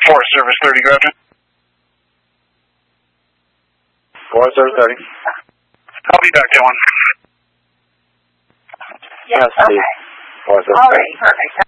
Forest Service 30, Gotcha. Forest Service 30. I'll be back at 1. Yes, okay. Forest Service All 30. right, perfect.